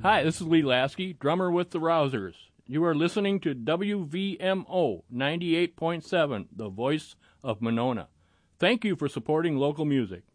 Hi, this is Lee Lasky, drummer with the Rousers. You are listening to WVMO 98.7, the voice of Monona. Thank you for supporting local music.